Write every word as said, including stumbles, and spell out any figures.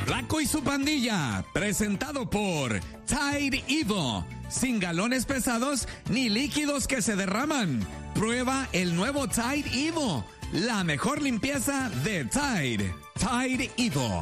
Flaco y su pandilla, presentado por Tide Evo. Sin galones pesados ni líquidos que se derraman. Prueba el nuevo Tide Evo, la mejor limpieza de Tide. Tide Evo.